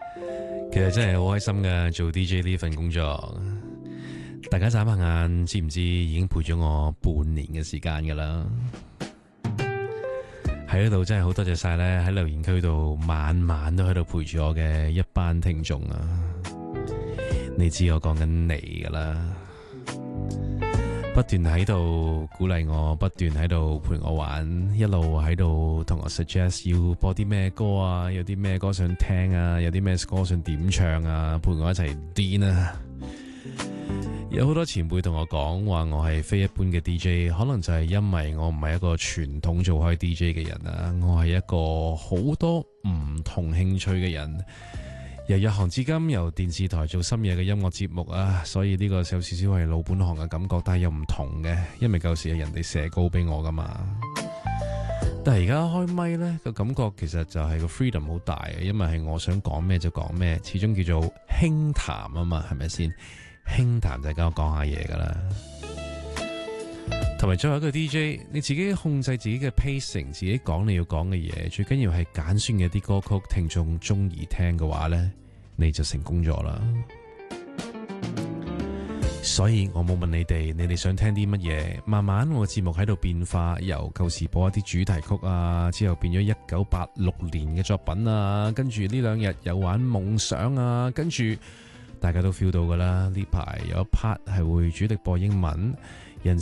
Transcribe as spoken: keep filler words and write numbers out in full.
其實真係好開心噶，做 D J 呢份工作。大家眨下眼，知唔知已經陪咗我半年嘅時間噶啦？喺呢度真係好多謝晒咧，喺留言區度晚晚都喺度陪住我嘅一班聽眾啊！你知我講緊你噶啦，不斷喺度鼓勵我，不斷喺度陪我玩，一路喺度同我 suggest 要播啲咩歌啊，有啲咩歌想聽啊，有啲咩歌想點唱啊，陪我一齊癲啊！有好多前輩同我講話，我係非一般嘅 D J， 可能就係因為我唔係一個傳統做開 D J 嘅人啊，我係一個好多唔同興趣嘅人，由入行至今，由電視台做深夜嘅音樂節目啊，所以呢個有少少係老本行嘅感覺，但係又唔同嘅，因為舊時係人哋射高俾我噶嘛。但係而家開咪呢個感覺其實就係個 freedom 好大嘅，因為係我想講咩就講咩，始終叫做輕談啊嘛，係咪先？輕談就係跟我講下嘢噶啦。同埋作為一個 D J， 你自己控制自己嘅 pacing， 自己講你要講嘅嘢，最緊要係揀選嘅啲歌曲聽眾中意聽嘅話呢，你就成功咗啦。所以我冇問你哋，你哋想聽啲乜嘢？慢慢我嘅節目喺度變化，由舊時播一啲主題曲啊，之後變咗一九八六年嘅作品啊，跟住呢兩日又玩夢想啊，跟住大家都 feel 到噶啦。呢排有一 part 係會主力播英文，